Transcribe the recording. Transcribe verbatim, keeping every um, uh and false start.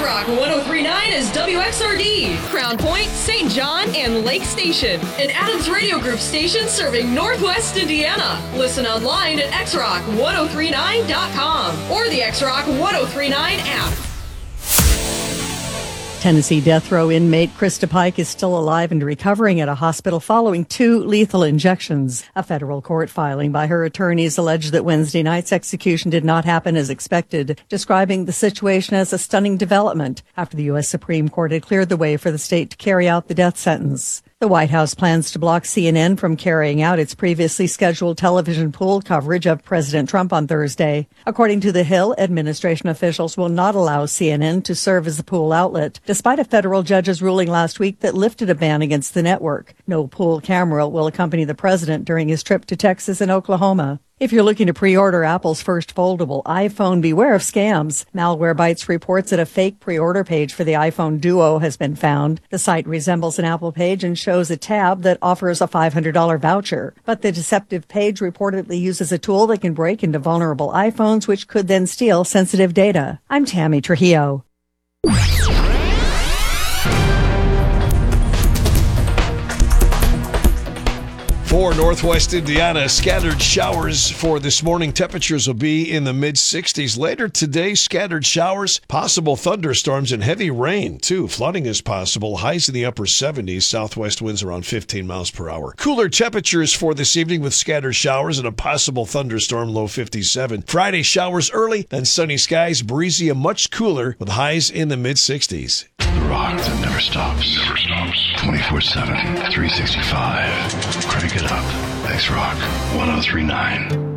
X-Rock one oh three point nine is W X R D, Crown Point, Saint John, and Lake Station. An Adams Radio Group station serving Northwest Indiana. Listen online at x rock ten thirty-nine dot com or the X-Rock ten thirty-nine app. Tennessee death row inmate Krista Pike is still alive and recovering at a hospital following two lethal injections. A federal court filing by her attorneys alleged that Wednesday night's execution did not happen as expected, describing the situation as a stunning development after the U S Supreme Court had cleared the way for the state to carry out the death sentence. The White House plans to block C N N from carrying out its previously scheduled television pool coverage of President Trump on Thursday. According to The Hill, administration officials will not allow C N N to serve as a pool outlet, despite a federal judge's ruling last week that lifted a ban against the network. No pool camera will accompany the president during his trip to Texas and Oklahoma. If you're looking to pre-order Apple's first foldable iPhone, beware of scams. Malwarebytes reports that a fake pre-order page for the iPhone Duo has been found. The site resembles an Apple page and shows a tab that offers a five hundred dollars voucher. But the deceptive page reportedly uses a tool that can break into vulnerable iPhones, which could then steal sensitive data. I'm Tammy Trujillo. For Northwest Indiana, scattered showers for this morning. Temperatures will be in the mid sixties. Later today, scattered showers, possible thunderstorms, and heavy rain, too. Flooding is possible. Highs in the upper seventies. Southwest winds around fifteen miles per hour. Cooler temperatures for this evening with scattered showers and a possible thunderstorm, low fifty-seven. Friday, showers early, then sunny skies, breezy and much cooler with highs in the mid sixties. The rock that never stops. Never stops. twenty-four seven, three sixty-five. Crank it up. X-Rock ten thirty-nine.